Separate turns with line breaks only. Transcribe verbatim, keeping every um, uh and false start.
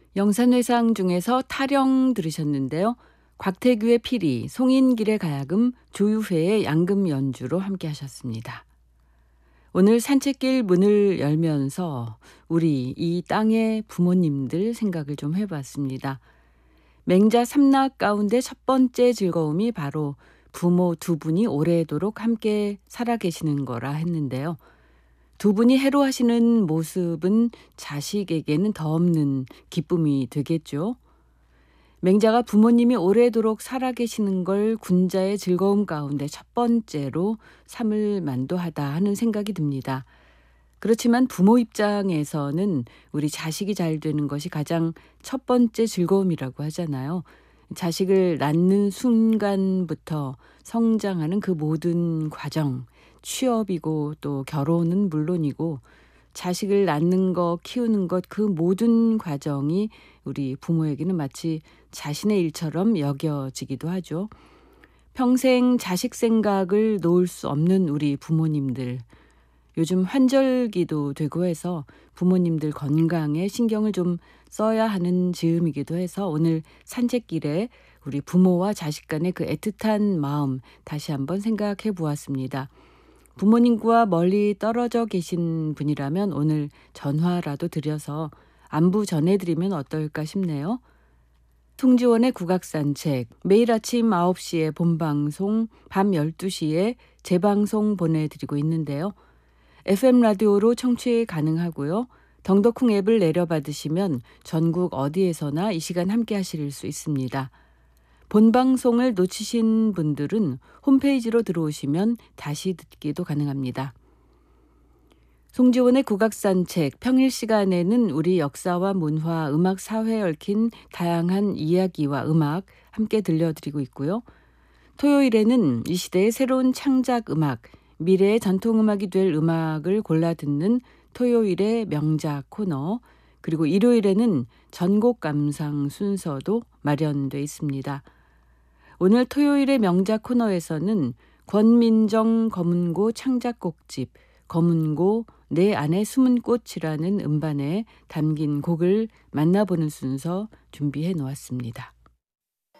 영산회상 중에서 타령 들으셨는데요. 곽태규의 피리, 송인길의 가야금, 조유회의 양금 연주로 함께 하셨습니다. 오늘 산책길 문을 열면서 우리 이 땅의 부모님들 생각을 좀 해봤습니다. 맹자 삼락 가운데 첫 번째 즐거움이 바로 부모 두 분이 오래도록 함께 살아계시는 거라 했는데요. 두 분이 해로하시는 모습은 자식에게는 더 없는 기쁨이 되겠죠. 맹자가 부모님이 오래도록 살아계시는 걸 군자의 즐거움 가운데 첫 번째로 삼을 만도하다 하는 생각이 듭니다. 그렇지만 부모 입장에서는 우리 자식이 잘 되는 것이 가장 첫 번째 즐거움이라고 하잖아요. 자식을 낳는 순간부터 성장하는 그 모든 과정, 취업이고 또 결혼은 물론이고 자식을 낳는 것, 키우는 것 그 모든 과정이 우리 부모에게는 마치 자신의 일처럼 여겨지기도 하죠. 평생 자식 생각을 놓을 수 없는 우리 부모님들. 요즘 환절기도 되고 해서 부모님들 건강에 신경을 좀 써야 하는 즈음이기도 해서 오늘 산책길에 우리 부모와 자식 간의 그 애틋한 마음 다시 한번 생각해 보았습니다. 부모님과 멀리 떨어져 계신 분이라면 오늘 전화라도 드려서 안부 전해드리면 어떨까 싶네요. 송지원의 국악산책, 매일 아침 아홉 시에 본방송, 밤 열두 시에 재방송 보내드리고 있는데요. 에프엠 라디오로 청취 가능하고요. 덩더쿵 앱을 내려받으시면 전국 어디에서나 이 시간 함께 하실 수 있습니다. 본방송을 놓치신 분들은 홈페이지로 들어오시면 다시 듣기도 가능합니다. 송지원의 국악산책, 평일 시간에는 우리 역사와 문화, 음악, 사회에 얽힌 다양한 이야기와 음악 함께 들려드리고 있고요. 토요일에는 이 시대의 새로운 창작 음악, 미래의 전통음악이 될 음악을 골라 듣는 토요일의 명작 코너, 그리고 일요일에는 전곡 감상 순서도 마련돼 있습니다. 오늘 토요일의 명작 코너에서는 권민정 검은고 창작곡집 검은고 내 안의 숨은 꽃이라는 음반에 담긴 곡을 만나보는 순서 준비해 놓았습니다.